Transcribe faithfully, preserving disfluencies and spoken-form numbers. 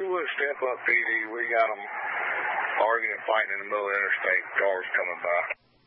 Inglewood, Step Up P D. We got them arguing and fighting in the middle of the interstate. Cars coming by.